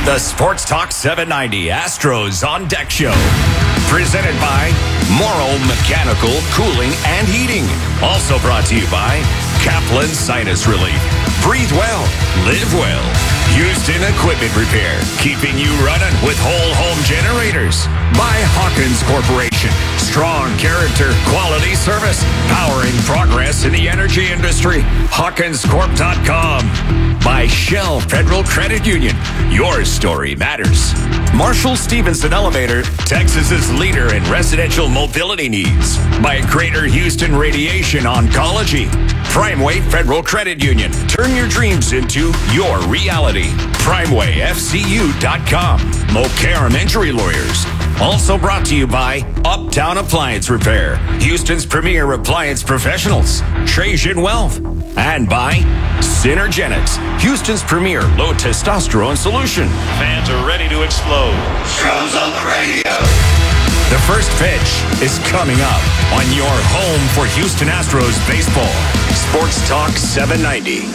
The Sports Talk 790 Astros on Deck Show. Presented by Morrow Mechanical Cooling and Heating. Also brought to you by Kaplan Sinus Relief. Breathe well, live well. Houston Equipment Repair, keeping you running with whole home generators. By Hawkins Corporation, strong character, quality service, powering progress in the energy industry. HawkinsCorp.com. By Shell Federal Credit Union, your story matters. Marshall Stevenson Elevator, Texas's leader in residential mobility needs. By Greater Houston Radiation Oncology. Primeway Federal Credit Union. Turn your dreams into your reality. PrimewayFCU.com. Mokaram Injury Lawyers. Also brought to you by Uptown Appliance Repair, Houston's premier appliance professionals. Trajan Wealth. And by Synergenics, Houston's premier low testosterone solution. Fans are ready to explode. Astros on the radio. The first pitch is coming up on your home for Houston Astros baseball. Sports Talk 790.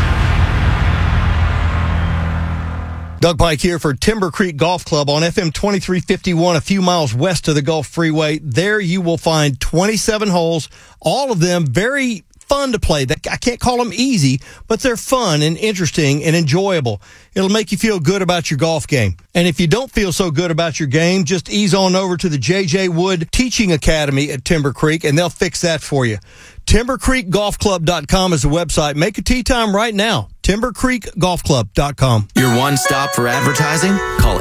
Doug Pike here for Timber Creek Golf Club on FM 2351, a few miles west of the Gulf Freeway. There you will find 27 holes, all of them very fun to play. I can't call them easy, but they're fun and interesting and enjoyable. It'll make you feel good about your golf game. And if you don't feel so good about your game, just ease on over to the J.J. Wood Teaching Academy at Timber Creek, and they'll fix that for you. TimberCreekGolfClub.com is the website. Make a tee time right now. TimberCreekGolfClub.com. Your one stop for advertising? Call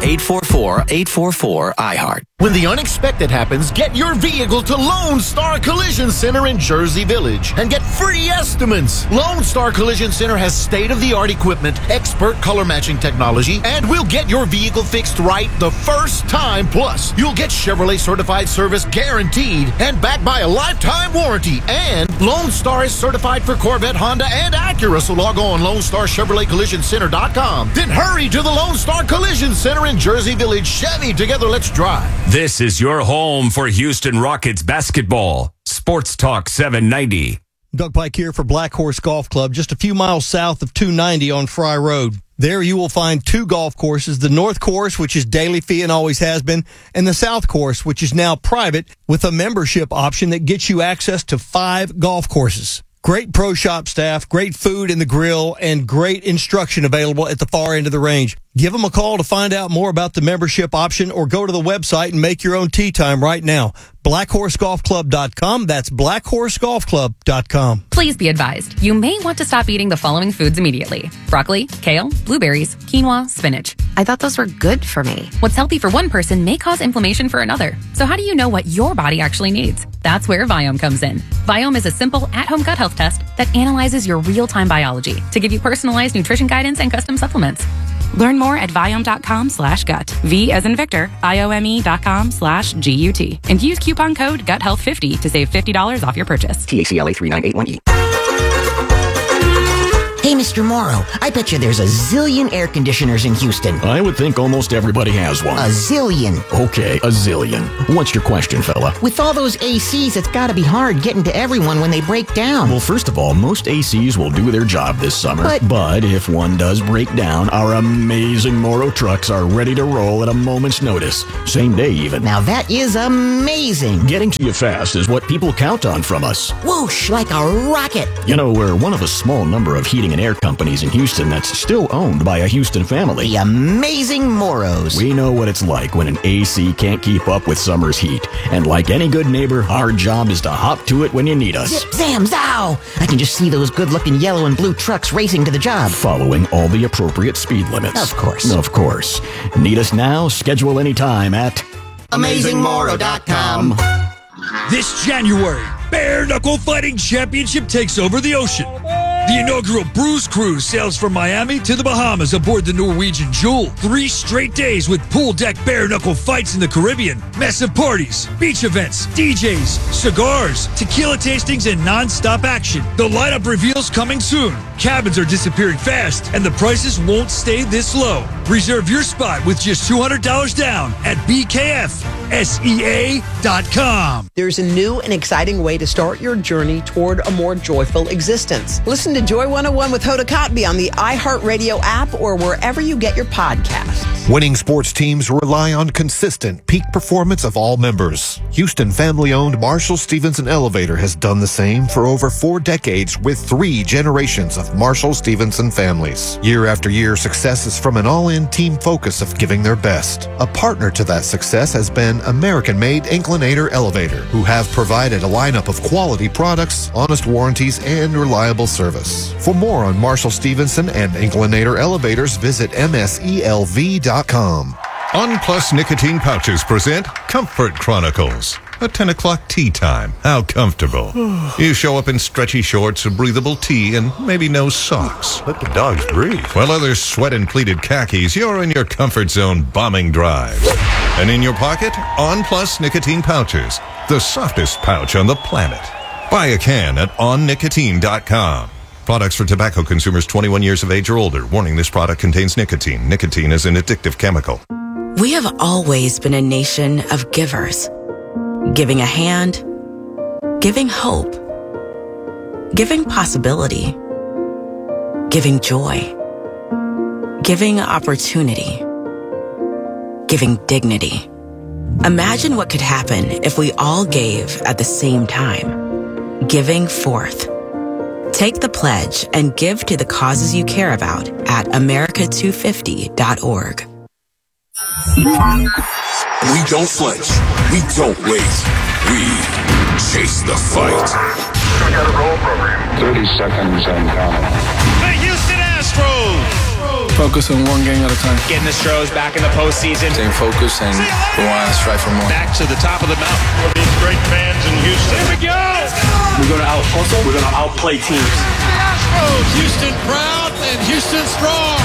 844-844-IHEART. When the unexpected happens, get your vehicle to Lone Star Collision Center in Jersey Village and get free estimates. Lone Star Collision Center has state-of-the-art equipment, expert color matching technology, and we'll get your vehicle fixed right the first time. Plus, you'll get Chevrolet certified service guaranteed and backed by a lifetime warranty. And Lone Star is certified for Corvette, Honda, and Acura. So log on LoneStarChevroletCollisionCenter.com. Then hurry to the Lone Star Collision Center in Jersey Village. Chevy, together let's drive. This is your home for Houston Rockets basketball. Sports Talk 790. Doug Pike here for Black Horse Golf Club, just a few miles south of 290 on Fry Road. There you will find two golf courses, the North Course, which is daily fee and always has been, and the South Course, which is now private with a membership option that gets you access to 5 golf courses. Great pro shop staff, great food in the grill, and great instruction available at the far end of the range. Give them a call to find out more about the membership option or go to the website and make your own tee time right now. BlackHorseGolfClub.com. That's BlackHorseGolfClub.com. Please be advised, you may want to stop eating the following foods immediately. Broccoli, kale, blueberries, quinoa, spinach. I thought those were good for me. What's healthy for one person may cause inflammation for another. So how do you know what your body actually needs? That's where Viome comes in. Viome is a simple at-home gut health test that analyzes your real-time biology to give you personalized nutrition guidance and custom supplements. Learn more at Viome.com/gut. V as in Victor, IOME.com/GUT. And use coupon code GUTHEALTH50 to save $50 off your purchase. THCLA 3981E. Hey, Mr. Morrow, I bet you there's a zillion air conditioners in Houston. I would think almost everybody has one. A zillion. Okay, a zillion. What's your question, fella? With all those ACs, it's gotta be hard getting to everyone when they break down. Well, first of all, most ACs will do their job this summer. But if one does break down, our amazing Morrow trucks are ready to roll at a moment's notice. Same day, even. Now that is amazing. Getting to you fast is what people count on from us. Whoosh, like a rocket. You know, we're one of a small number of heating and air companies in Houston that's still owned by a Houston family. The amazing Morrows. We know what it's like when an AC can't keep up with summer's heat. And like any good neighbor, our job is to hop to it when you need us. Zip, zam, zow! I can just see those good-looking yellow and blue trucks racing to the job. Following all the appropriate speed limits. Of course. Of course. Need us now? Schedule anytime at AmazingMorrow.com. This January, Bare Knuckle Fighting Championship takes over the ocean. The inaugural Bruise Cruise sails from Miami to the Bahamas aboard the Norwegian Jewel. 3 straight days with pool deck bare knuckle fights in the Caribbean, massive parties, beach events, DJs, cigars, tequila tastings, and non-stop action. The lineup reveals coming soon. Cabins are disappearing fast, and the prices won't stay this low. Reserve your spot with just $200 down at BKFSEA.com. There's a new and exciting way to start your journey toward a more joyful existence. Listen to Joy 101 with Hoda Kotb on the iHeartRadio app or wherever you get your podcasts. Winning sports teams rely on consistent peak performance of all members. Houston family-owned Marshall Stevenson Elevator has done the same for over 4 decades with 3 generations of Marshall Stevenson families. Year after year, success is from an all-in team focus of giving their best. A partner to that success has been American-made Inclinator Elevator, who have provided a lineup of quality products, honest warranties, and reliable service. For more on Marshall Stevenson and Inclinator Elevators, visit mselv.com. On Plus Nicotine Pouches present Comfort Chronicles. A 10 o'clock tea time. How comfortable. You show up in stretchy shorts, a breathable tee, and maybe no socks. Let the dogs breathe. While others sweat in pleated khakis, you're in your comfort zone bombing drives. And in your pocket, On Plus Nicotine Pouches. The softest pouch on the planet. Buy a can at onnicotine.com. Products for tobacco consumers 21 years of age or older. Warning, this product contains nicotine. Nicotine is an addictive chemical. We have always been a nation of givers. Giving a hand, giving hope, giving possibility, giving joy, giving opportunity, giving dignity. Imagine what could happen if we all gave at the same time. Giving forth. Take the pledge and give to the causes you care about at America250.org. We don't flinch. We don't wait. We chase the fight. 30 seconds and counting. The Houston Astros. Focus on one game at a time. Getting the Astros back in the postseason. Staying focused and we want to strive for more. Back to the top of the mountain for these great fans in Houston. Here we go. We're going to out-hustle. We're going to outplay teams. The Astros. Houston proud and Houston strong.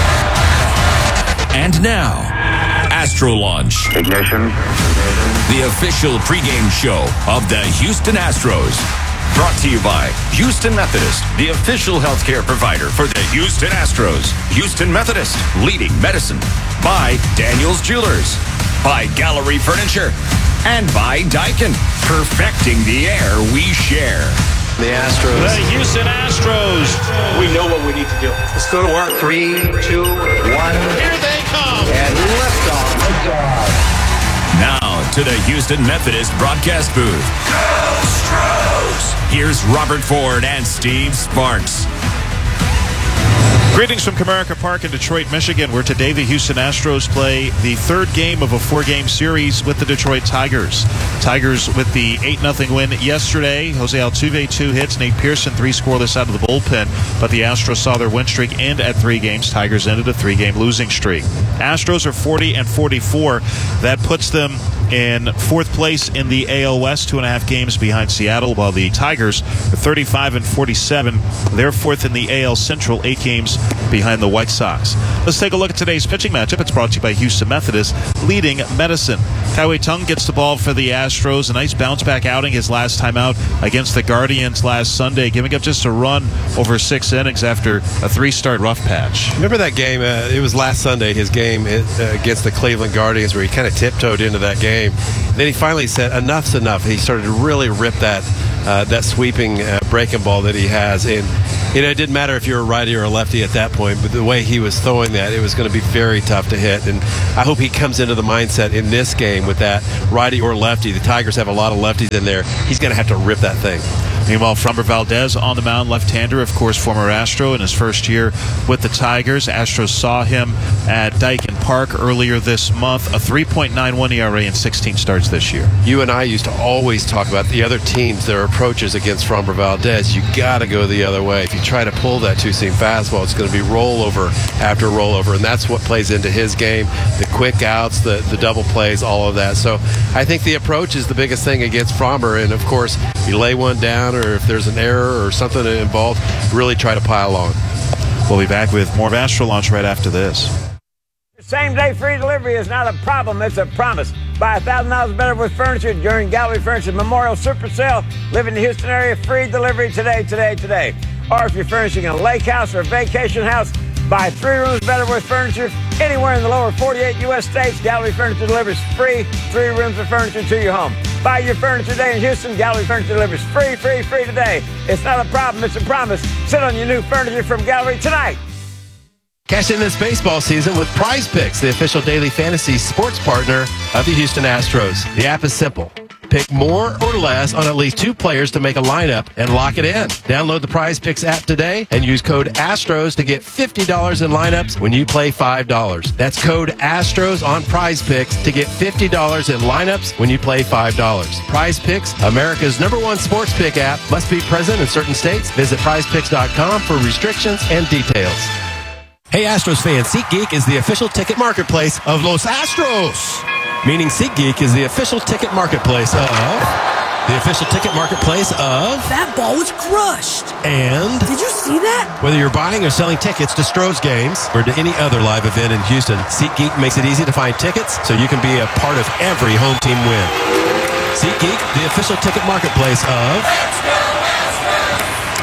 And now, Astro Launch. Ignition. The official pregame show of the Houston Astros. Brought to you by Houston Methodist, the official healthcare provider for the Houston Astros. Houston Methodist, leading medicine. By Daniels Jewelers. By Gallery Furniture. And by Daikin, perfecting the air we share. The Astros. The Houston Astros. We know what we need to do. Let's go to work. 3, 2, 1. Here they come. And liftoff. Now to the Houston Methodist broadcast booth. Go Astros! Here's Robert Ford and Steve Sparks. Greetings from Comerica Park in Detroit, Michigan, where today the Houston Astros play the 3rd game of a 4-game series with the Detroit Tigers. Tigers with the 8-0 win yesterday. Jose Altuve 2 hits, Nate Pearson 3 scoreless out of the bullpen, but the Astros saw their win streak end at 3 games. Tigers ended a 3-game losing streak. Astros are 40-44. That puts them in 4th place in the AL West, 2.5 games behind Seattle, while the Tigers are 35-47. They're 4th in the AL Central, 8 games behind the White Sox. Let's take a look at today's pitching matchup. It's brought to you by Houston Methodist, leading medicine. Kaiwei Tung gets the ball for the Astros. A nice bounce-back outing his last time out against the Guardians last Sunday, giving up just a run over 6 innings after a 3-start rough patch. Remember that game? It was last Sunday, his game against the Cleveland Guardians, where he kind of tiptoed into that game. Then he finally said, enough's enough. He started to really rip that sweeping breaking ball that he has. And it didn't matter if you were a righty or a lefty at that point, but the way he was throwing that, it was going to be very tough to hit. And I hope he comes into the mindset in this game with that righty or lefty. The Tigers have a lot of lefties in there. He's going to have to rip that thing. Meanwhile, Framber Valdez on the mound, left-hander, of course, former Astro in his first year with the Tigers. Astros saw him at Daikin Park earlier this month, a 3.91 ERA in 16 starts this year. You and I used to always talk about the other teams, their approaches against Framber Valdez. You got to go the other way. If you try to pull that two-seam fastball, it's going to be rollover after rollover, and that's what plays into his game, the quick outs, the double plays, all of that. So I think the approach is the biggest thing against Framber, and, of course, you lay one down, or if there's an error or something involved, really try to pile on. We'll be back with more of Astro Launch right after this. Same-day free delivery is not a problem, it's a promise. Buy $1,000 better with furniture during Gallery Furniture Memorial Super Sale. Live in the Houston area, free delivery today. Or if you're furnishing a lake house or a vacation house, buy 3 rooms better with furniture anywhere in the lower 48 U.S. states. Gallery Furniture delivers free 3 rooms of furniture to your home. Buy your furniture today in Houston. Gallery Furniture delivers free today. It's not a problem, it's a promise. Sit on your new furniture from Gallery tonight. Cash in this baseball season with Prize Picks, the official daily fantasy sports partner of the Houston Astros. The app is simple. Pick more or less on at least 2 players to make a lineup and lock it in. Download the Prize Picks app today and use code ASTROS to get $50 in lineups when you play $5. That's code ASTROS on Prize Picks to get $50 in lineups when you play $5. Prize Picks, America's #1 sports pick app, must be present in certain states. Visit prizepicks.com for restrictions and details. Hey Astros fans, SeatGeek is the official ticket marketplace of Los Astros. Meaning SeatGeek is the official ticket marketplace of... The official ticket marketplace of... That ball was crushed. And... Did you see that? Whether you're buying or selling tickets to Stros games or to any other live event in Houston, SeatGeek makes it easy to find tickets so you can be a part of every home team win. SeatGeek, the official ticket marketplace of... Let's go, Astros!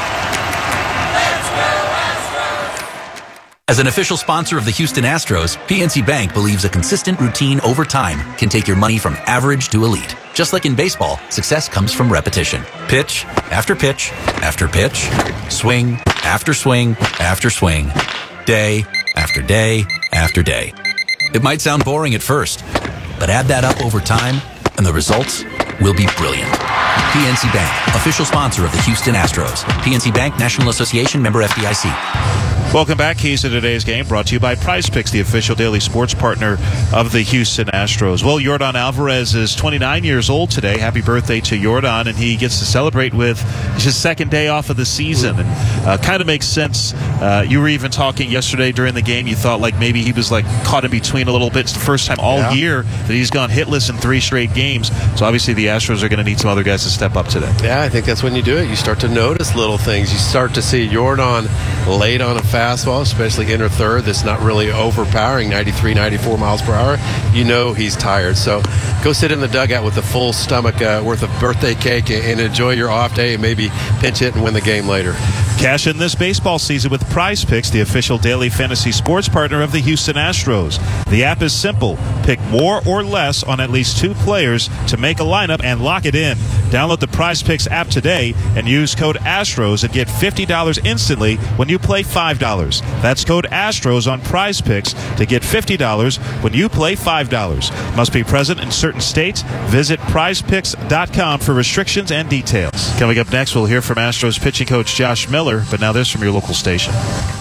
Let's go, Astros! As an official sponsor of the Houston Astros, PNC Bank believes a consistent routine over time can take your money from average to elite. Just like in baseball, success comes from repetition. Pitch after pitch after pitch. Swing after swing after swing. Day after day after day. It might sound boring at first, but add that up over time, and the results will be brilliant. PNC Bank, official sponsor of the Houston Astros. PNC Bank, National Association, member FDIC. Welcome back. Keys to today's game brought to you by Prize Picks, the official daily sports partner of the Houston Astros. Well, Yordan Alvarez is 29 years old today. Happy birthday to Yordan, and he gets to celebrate with his second day off of the season. And kind of makes sense. You were even talking yesterday during the game. You thought like maybe he was like caught in between a little bit. It's the first time all year that he's gone hitless in 3 straight games. So obviously the Astros are going to need some other guys to step up today. Yeah, I think that's when you do it. You start to notice little things. You start to see Yordan late on a fastball, especially inner third, that's not really overpowering, 93, 94 miles per hour. You know he's tired. So go sit in the dugout with a full stomach worth of birthday cake and enjoy your off day and maybe pinch hit and win the game later. Cash in this baseball season with Prize Picks, the official daily fantasy sports partner of the Houston Astros. The app is simple. Pick more or less on at least 2 players to make a lineup and lock it in. Download the Prize Picks app today and use code ASTROS and get $50 instantly when you play $5. That's code ASTROS on Prize Picks to get $50 when you play $5. Must be present in certain states. Visit prizepicks.com for restrictions and details. Coming up next, we'll hear from Astros pitching coach Josh Miller. But now this from your local station.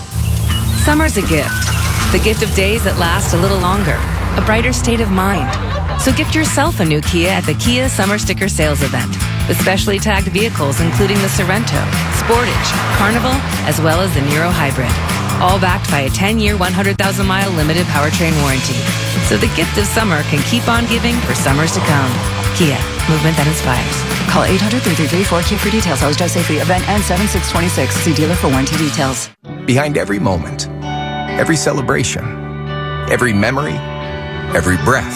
Summer's a gift. The gift of days that last a little longer. A brighter state of mind. So gift yourself a new Kia at the Kia Summer Sticker Sales Event. With specially tagged vehicles including the Sorrento, Sportage, Carnival, as well as the Niro Hybrid. All backed by a 10-year, 100,000-mile limited powertrain warranty. So the gift of summer can keep on giving for summers to come. Kia, movement that inspires. Call 800-333-4KIA for details. Always drive safely. Event ends 7/6/26. See dealer for warranty details. Behind every moment, every celebration, every memory, every breath,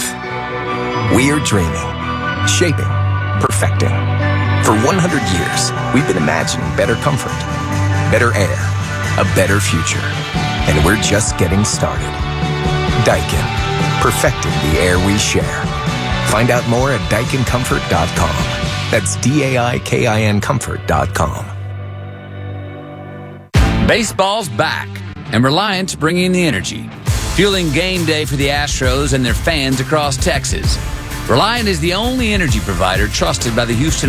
we are dreaming, shaping, perfecting. For 100 years, we've been imagining better comfort, better air, a better future. And we're just getting started. Daikin, perfecting the air we share. Find out more at DaikinComfort.com. That's DAIKIN Comfort.com. Baseball's back, and Reliant's bringing the energy, fueling game day for the Astros and their fans across Texas. Reliant is the only energy provider trusted by the Houston